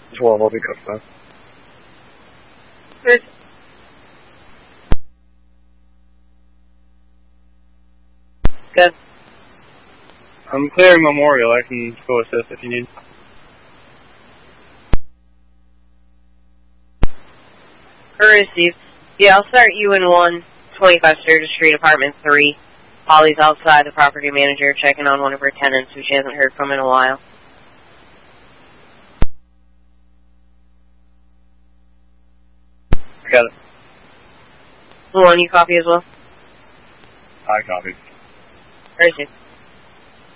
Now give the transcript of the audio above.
12, I'll be custom. First. Good. I'm clearing Memorial. I can go assist if you need. Received. Yeah, I'll start you in 125 Sturgis Street, Apartment 3. Holly's outside, the property manager, checking on one of her tenants who she hasn't heard from in a while. Got it. One, you copy as well? I copy. Received.